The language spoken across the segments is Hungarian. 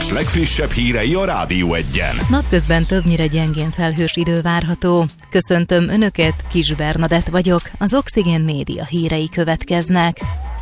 Budapest legfrissebb hírei a Rádió Egyen. Napközben többnyire gyengén felhős idő várható. Köszöntöm Önöket, Kis Bernadett vagyok, az Oxigén Média hírei következnek.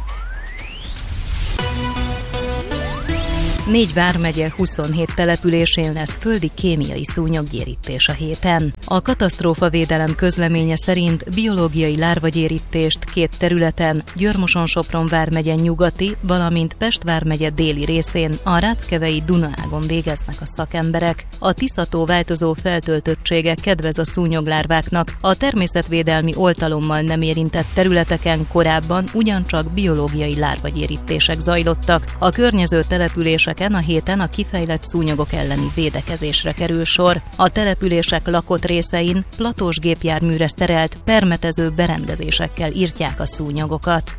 4 vármegye 27 településén lesz földi kémiai szúnyoggyérítés a héten. A katasztrófavédelem közleménye szerint biológiai lárvagyérítést 2 területen, Győr-Moson-Sopron vármegye nyugati, valamint Pest vármegye déli részén, a Ráckevei Dunaágon végeznek a szakemberek. A Tisza-tó változó feltöltöttsége kedvez a szúnyoglárváknak, a természetvédelmi oltalommal nem érintett területeken korábban ugyancsak biológiai lárvagyérítések zajlottak. A környező települések a héten a kifejlett szúnyogok elleni védekezésre kerül sor. A települések lakott részein platós gépjárműre szerelt permetező berendezésekkel írtják a szúnyogokat.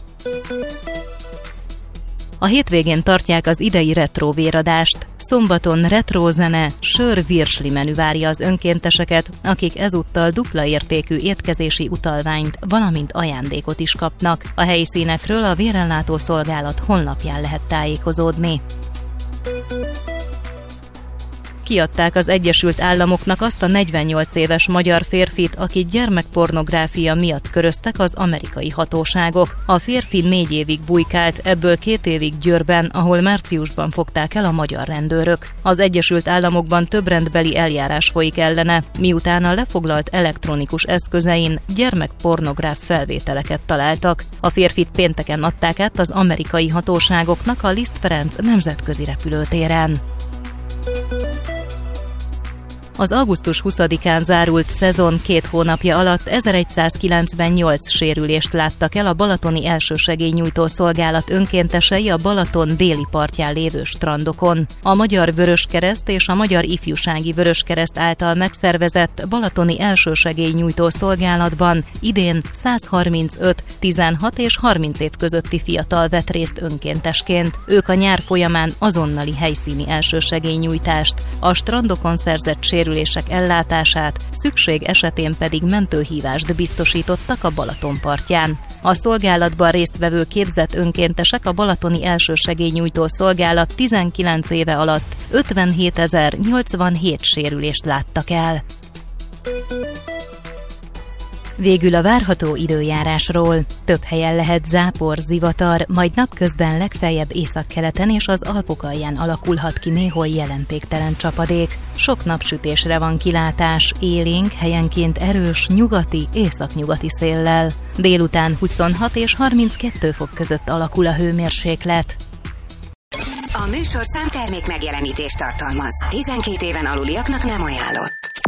A hétvégén tartják az idei retro véradást. Szombaton retro zene, sör, virsli menü várja az önkénteseket, akik ezúttal dupla értékű étkezési utalványt, valamint ajándékot is kapnak. A helyszínekről a Vérellátó Szolgálat honlapján lehet tájékozódni. Kiadták az Egyesült Államoknak azt a 48 éves magyar férfit, akit gyermekpornográfia miatt köröztek az amerikai hatóságok. A férfi 4 évig bujkált, ebből 2 évig Győrben, ahol márciusban fogták el a magyar rendőrök. Az Egyesült Államokban több rendbeli eljárás folyik ellene, miután a lefoglalt elektronikus eszközein gyermekpornográf felvételeket találtak. A férfit pénteken adták át az amerikai hatóságoknak a Liszt Ferenc nemzetközi repülőtéren. Az augusztus 20-án zárult szezon 2 hónapja alatt 1198 sérülést láttak el a balatoni elsősegélynyújtó szolgálat önkéntesei a Balaton déli partján lévő strandokon. A Magyar Vöröskereszt és a Magyar Ifjúsági Vöröskereszt által megszervezett balatoni elsősegélynyújtó szolgálatban idén 135, 16 és 30 év közötti fiatal vett részt önkéntesként. Ők a nyár folyamán azonnali helyszíni elsősegélynyújtást, a strandokon szerzett sérülések ellátását, szükség esetén pedig mentőhívást biztosítottak a Balaton partján. A szolgálatban résztvevő képzett önkéntesek a balatoni elsősegélynyújtó szolgálat 19 éve alatt 57.087 sérülést láttak el. Végül a várható időjárásról. Több helyen lehet zápor, zivatar, majd napközben legfeljebb északkeleten és az Alpok alján alakulhat ki néhol jelentéktelen csapadék. Sok napsütésre van kilátás, élénk, helyenként erős nyugati, északnyugati széllel. Délután 26 és 32 fok között alakul a hőmérséklet. A műsorszám termék megjelenítést tartalmaz. 12 éven aluliaknak nem ajánlott.